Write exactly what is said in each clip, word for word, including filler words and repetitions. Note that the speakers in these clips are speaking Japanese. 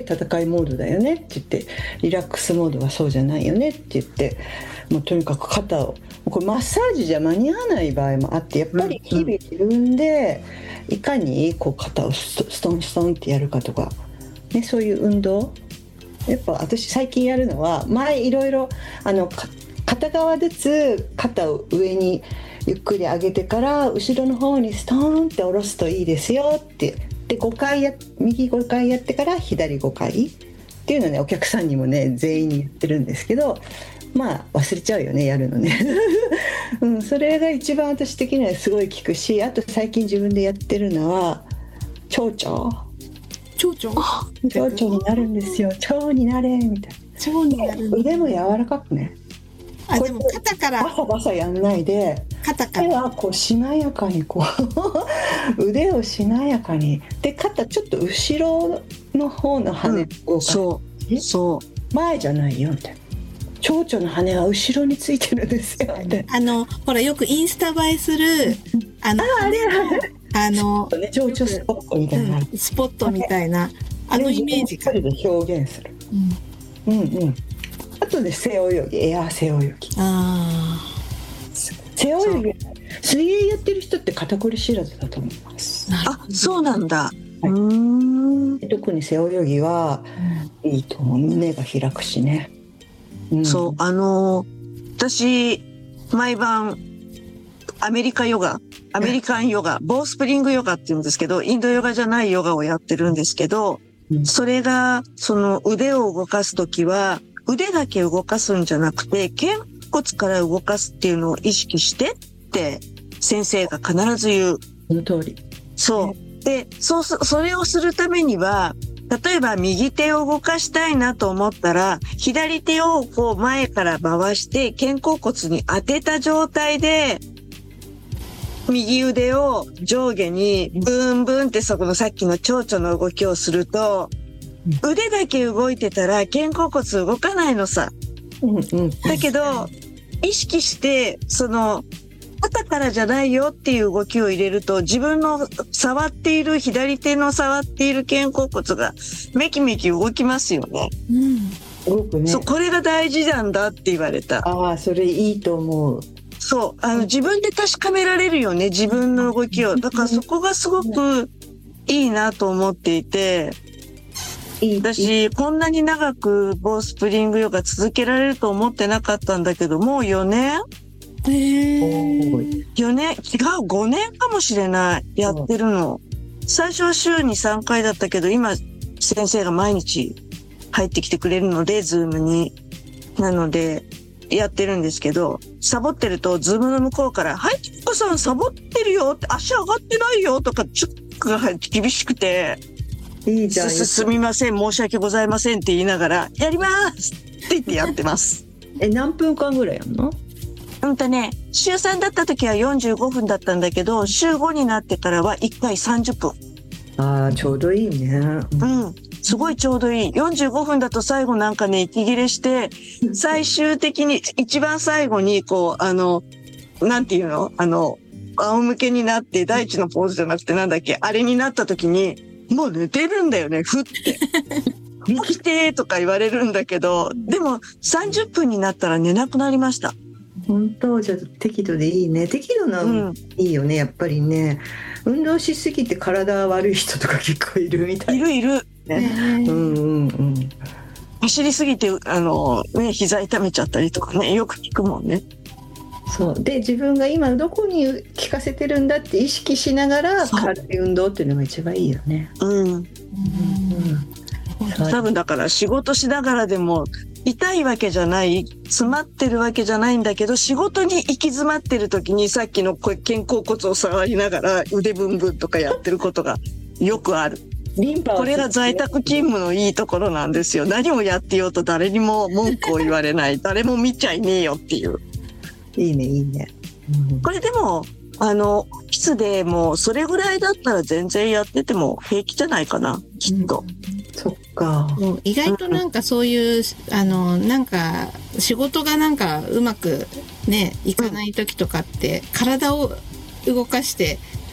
戦いモードだよねって言って、リラックスモードはそうじゃないよねって言って、もうとにかく肩を、これマッサージじゃ間に合わない場合もあって、やっぱり日々自分でいかにこう肩をストストンストンってやるかとか、ね、そういう運動、やっぱ私最近やるのは、前いろいろあの片側ずつ肩を上にゆっくり上げてから後ろの方にストーンって下ろすといいですよってで、ごかいや右ごかいやってから左ごかいっていうのね、お客さんにもね全員に言ってるんですけど、まあ忘れちゃうよね、やるのね、うん、それが一番私的にはすごい効くし、あと最近自分でやってるのは蝶々 蝶々 蝶々になるんですよ。蝶になれみたいな。 蝶になる。 腕も柔らかくね。 あ、でも肩からバサバサやんないで、 肩から手はこうしなやかにこう腕をしなやかにで、肩ちょっと後ろの方の羽を、うん、 そうそう前じゃないよみたいな。蝶々の羽は後ろについてるんですよって。 あのほらよくインスタ映えするあのあれあのね、蝶々スポットみたいな、うん、 スポットみたいなあのイメージかで表現する、うん、うんうん。あとで背泳ぎ、エアー背泳ぎ。あ背泳ぎ、水泳やってる人って肩こり知らずだと思います。 あ、そうなんだ、はい、うーん、 特に背泳ぎはいいと思う。胸が開くしね、うん、 そう、あのー、私毎晩アメリカヨガアメリカンヨガボースプリングヨガって言うんですけど、インドヨガじゃないヨガをやってるんですけど、うん、それがその腕を動かすときは腕だけ動かすんじゃなくて肩骨から動かすっていうのを意識してって先生が必ず言う。 その通り。 そうで、そうすそれをするためには、例えば右手を動かしたいなと思ったら左手をこう前から回して肩甲骨に当てた状態で右腕を上下にブンブンってそこのさっきの蝶々の動きをすると、腕だけ動いてたら肩甲骨動かないのさ、うんうん、だけど意識してその肩からじゃないよっていう動きを入れると、自分の触っている左手の触っている肩甲骨がメキメキ動きますよね、うん、動くね。そう、これが大事なんだって言われた。 ああ、それいいと思う。 そう、あの自分で確かめられるよね、自分の動きを。だからそこがすごくいいなと思っていて、私こんなに長くボースプリングヨガ続けられると思ってなかったんだけど、もうよねん、 へー、 よねん、違う、ごねんかもしれない、やってるの。最初は週にさんかいだったけど、今先生が毎日入ってきてくれるので、ズームに、なのでやってるんですけど、サボってるとズームの向こうから「はい、キコさんサボってるよ」って「足上がってないよ」とかチュックが厳しくて、いいじゃん、すすみません、申し訳ございませんって言いながらやりますって言ってやってますえ、何分間ぐらいやんの？ うんとね、週さんだった時はよんじゅうごふんだったんだけど、週ごになってからはいっかいさんじゅっぷん。 ああ、ちょうどいいね。 うん、すごいちょうどいい。よんじゅうごふんだと最後なんかね、息切れして、最終的に一番最後にこう、あの、なんていうの？あの、仰向けになって第一のポーズじゃなくてなんだっけ？あれになった時に、もう寝てるんだよね、ふって。起きてとか言われるんだけど、でもさんじゅっぷんになったら寝なくなりました。 本当？じゃあ適度でいいね。適度な、うん、いいよね、やっぱりね。運動しすぎて体悪い人とか結構いるみたい。 いるいる、 ね、うんうんうん。 走りすぎてあのね、膝痛めちゃったりとかね、よく聞くもんね。 そうで、自分が今どこに効かせてるんだって意識しながら軽い運動っていうのが一番いいよね。 うん、うん、多分だから仕事しながらでも痛いわけじゃない、詰まってるわけじゃないんだけど、仕事に行き詰まってる時にさっきの肩甲骨を触りながら腕ブンブンとかやってることがよくある。リンパ、これが在宅勤務のいいところなんですよ。何をやってようと誰にも文句を言われない誰も見ちゃいねえよっていう。 いいねいいね、 うん、これでもあの室でもそれぐらいだったら全然やってても平気じゃないかな、きっと、うん、 そっか。 もう意外となんかそういう、うん、あのなんか仕事がなんかうまくねいかない時とかって、うん、体を動かして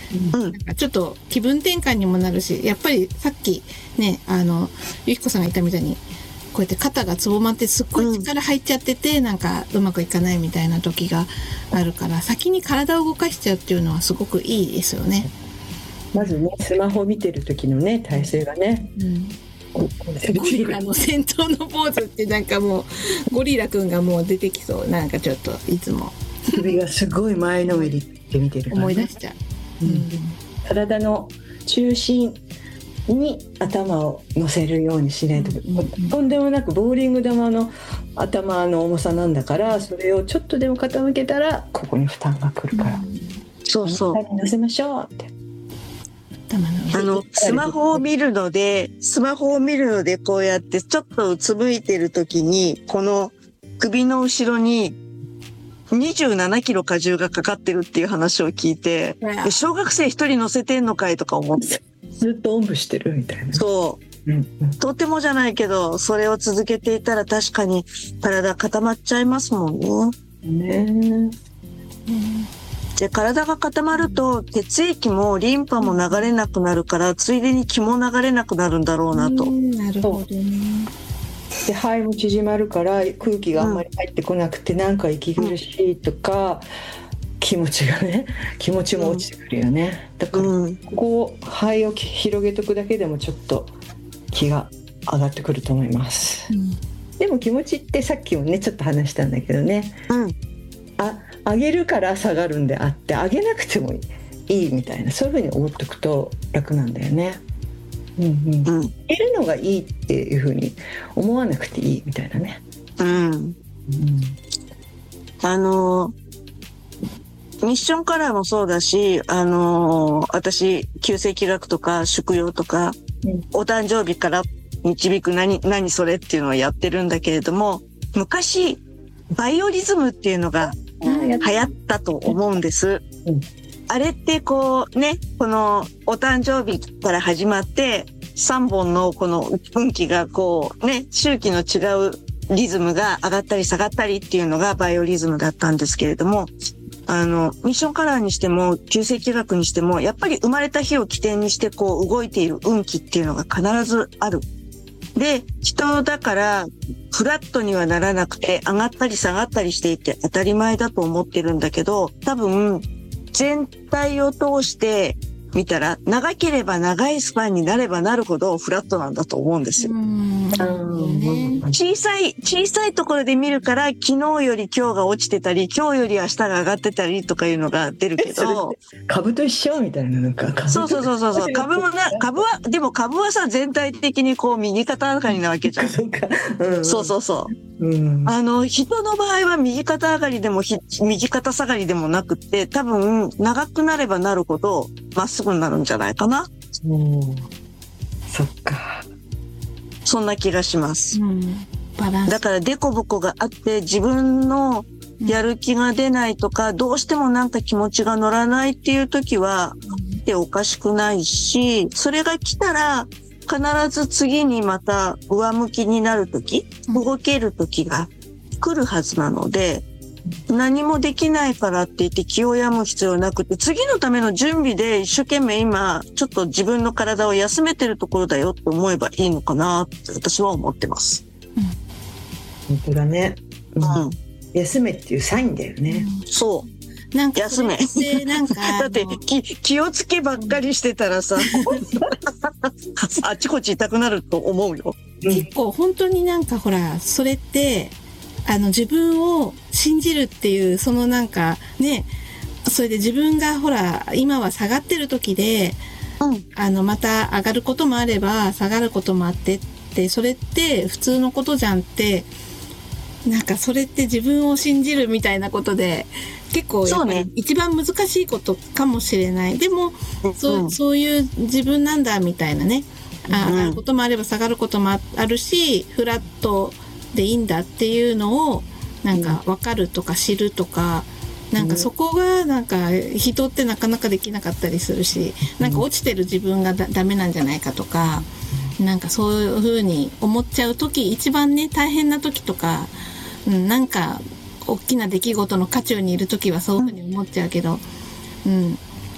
うん。 なんかちょっと気分転換にもなるし、やっぱりさっきね、あの、ゆきこさんが言ったみたいに、こうやって肩がつぼまってすっごい力入っちゃってて、うん、なんかうまくいかないみたいな時があるから、先に体を動かしちゃうっていうのはすごくいいですよね。 まずね、スマホ見てる時のね、体勢がね。うん、 ゴリラの戦闘のポーズってなんかもう、ゴリラくんがもう出てきそう。なんかちょっといつも。 首がすごい前のめりって見てるから、ね、 思い出しちゃう。うん、 体の中心に頭を乗せるようにしないと、うんうん、とんでもなくボーリング球の頭の重さなんだから、それをちょっとでも傾けたらここに負担がくるから、うん、 そうそう乗せましょうって。 あのスマホを見るのでスマホを見るのでこうやってちょっとうつむいてる時にこの首の後ろににじゅうななキロ荷重がかかってるっていう話を聞いて、小学生一人乗せてんのかいとか思ってずっとおんぶしてるみたいな。 そう、うんうん、とてもじゃないけどそれを続けていたら確かに体固まっちゃいますもんね。ね、うん、で体が固まると血液もリンパも流れなくなるからついでに気も流れなくなるんだろうなと。うん、 なるほどね。 で肺も縮まるから空気があんまり入ってこなくて、うん、なんか息苦しいとか、うん、気持ちがね気持ちも落ちてくるよね、うん、だからここを肺を広げとくだけでもちょっと気が上がってくると思います、うん、でも気持ちってさっきもねちょっと話したんだけどね、うん、あ上げるから下がるんであって上げなくてもいいみたいな、そういうふうに思っておくと楽なんだよね。うんうん、うん、入れるのがいいっていう風に思わなくていいみたいなね、うんうん、 あのミッションカラーもそうだし、あの私急性気学とか縮陽とか、うん、お誕生日から導く何何それっていうのをやってるんだけれども、昔バイオリズムっていうのが流行ったと思うんです、うん、あれってこうね、このお誕生日から始まってさんぼんのこの運気がこうね、周期の違うリズムが上がったり下がったりっていうのがバイオリズムだったんですけれども、あのミッションカラーにしても急性気学にしてもやっぱり生まれた日を起点にしてこう動いている運気っていうのが必ずある。で、人だからフラットにはならなくて上がったり下がったりしていて当たり前だと思ってるんだけど、多分全体を通して見たら長ければ長いスパンになればなるほどフラットなんだと思うんですよ。うんうん小さい小さいところで見るから昨日より今日が落ちてたり今日より明日が上がってたりとかいうのが出るけど、 株と一緒みたいななんかそうそうそうそう株もな株はでも株はさ全体的にこう右肩上がりなわけじゃん。そうか、うん、そうそうそう、うん、あの人の場合は右肩上がりでも右肩下がりでもなくって多分長くなればなるほどまっすぐになるんじゃないかな。 うんそっか、 そんな気がします、うん、 バランスだからデコボコがあって自分のやる気が出ないとか、うん、どうしてもなんか気持ちが乗らないっていう時は来ておかしくないし、それが来たら必ず次にまた上向きになる時、動ける時が来るはずなので、何もできないからって言って気を病む必要なくて、次のための準備で一生懸命今ちょっと自分の体を休めてるところだよと思えばいいのかなって私は思ってます、 うん、本当だね、うん、休めっていうサインだよね、 うん、そうなんか休めなんかだって気、気をつけばっかりしてたらさあっちこっち痛くなると思うよ。 結構本当になんかほらそれってあの自分を信じるっていうそのなんかね、それで自分がほら今は下がってる時で、うん、あのまた上がることもあれば下がることもあってって、それって普通のことじゃんって、なんかそれって自分を信じるみたいなことで結構やっぱり一番難しいことかもしれない。でも、うん、そう、そういう自分なんだみたいなね、あ、上がることもあれば下がることもあるし、フラットでいいんだっていうのをなんか分かるとか知るとか、なんかそこがなんか人ってなかなかできなかったりするし、なんか落ちてる自分がだダメなんじゃないかとか、なんかそういう風に思っちゃう時、一番ね大変な時とか、うん、なんか大きな出来事の渦中にいる時はそういう風に思っちゃうけど、うん、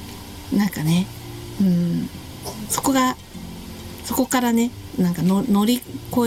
なんかね、うん、そこがそこからねなんかの乗り越え